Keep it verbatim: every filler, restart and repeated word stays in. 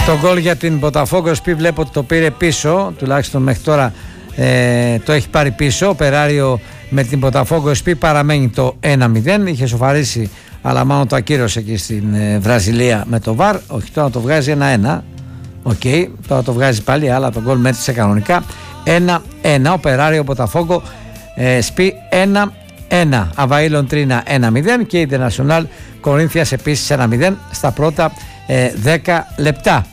Το γκολ για την Botafogo ες πι βλέπω ότι το πήρε πίσω, τουλάχιστον μέχρι τώρα ε, το έχει πάρει πίσω. Ο Περάριο με την Botafogo ες πι παραμένει το ένα μηδέν. Είχε σοφαρίσει, αλλά μάλλον το ακύρωσε εκεί στην ε, Βραζιλία με το βαρ. Όχι, τώρα το βγάζει ένα ένα. Οκ, okay, τώρα το βγάζει πάλι, αλλά το γκολ μέτρησε κανονικά. ένα ένα. Ο Περάριο Botafogo ες πι ένα ένα. Αβαΐλων Τρίνα ένα μηδέν και η Internacional Κορίνθιας επίσης ένα μηδέν στα πρώτα ε, δέκα λεπτά.